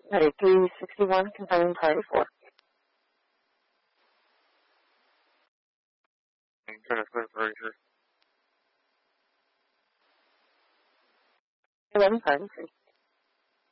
Ready, 361, confirming priority 4. Priority 3. 11, priority 3.